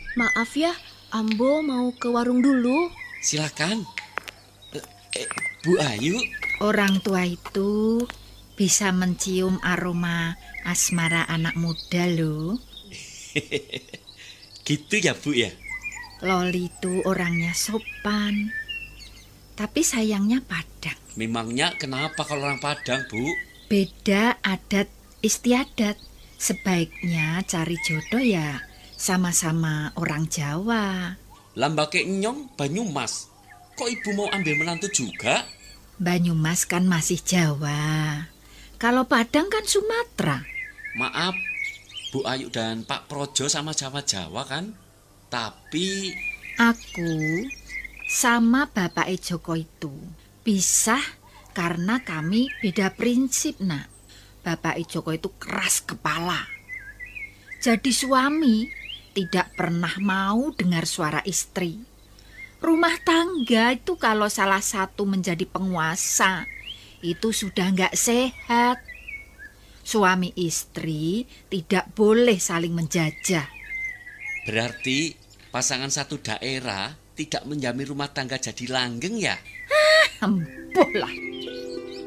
Maaf ya, Ambo mau ke warung dulu. Silakan. Bu Ayu. Orang tua itu bisa mencium aroma asmara anak muda loh. Gitu ya Bu ya? Loli itu orangnya sopan, tapi sayangnya Padang. Memangnya kenapa kalau orang Padang, Bu? Beda adat istiadat. Sebaiknya cari jodoh ya sama-sama orang Jawa. Lambake Nyong Banyumas. Kok ibu mau ambil menantu juga? Banyumas kan masih Jawa. Kalau Padang kan Sumatera. Maaf, Bu Ayu dan Pak Projo sama Jawa-Jawa kan? Tapi Aku sama Bapak Joko itu pisah karena kami beda prinsip, Nak. Bapak Joko itu keras kepala. Jadi suami tidak pernah mau dengar suara istri. Rumah tangga itu kalau salah satu menjadi penguasa, itu sudah nggak sehat. Suami istri tidak boleh saling menjajah. berarti pasangan satu daerah tidak menjamin rumah tangga jadi langgeng ya? Empuh lah.